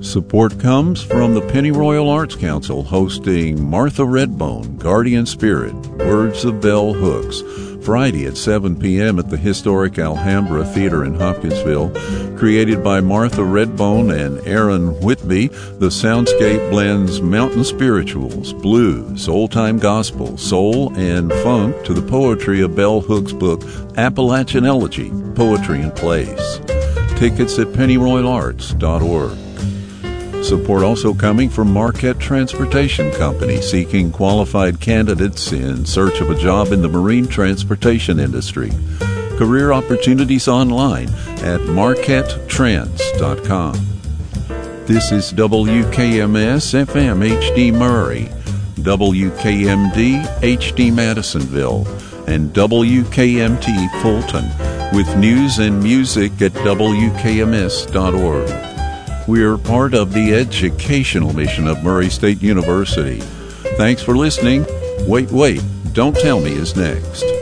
Support comes from the Pennyroyal Arts Council hosting Martha Redbone, Guardian Spirit, Words of Bell Hooks, Friday at 7 p.m. at the historic Alhambra Theater in Hopkinsville. Created by Martha Redbone and Aaron Whitby, the soundscape blends mountain spirituals, blues, old-time gospel, soul, and funk to the poetry of Bell Hooks' book, Appalachian Elegy, Poetry and Place. Tickets at pennyroyalarts.org. Support also coming from Marquette Transportation Company, seeking qualified candidates in search of a job in the marine transportation industry. Career opportunities online at marquettetrans.com. This is WKMS FM HD Murray, WKMD HD Madisonville, and WKMT Fulton, with news and music at WKMS.org. We are part of the educational mission of Murray State University. Thanks for listening. Wait, Don't Tell Me is next.